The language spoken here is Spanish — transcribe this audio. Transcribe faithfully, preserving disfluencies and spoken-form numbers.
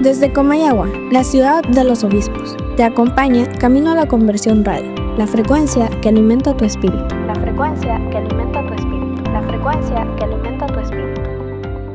Desde Comayagua, la ciudad de los obispos, te acompaña Camino a la Conversión Radio, la frecuencia que alimenta tu espíritu. La frecuencia que alimenta tu espíritu. La frecuencia que alimenta tu espíritu.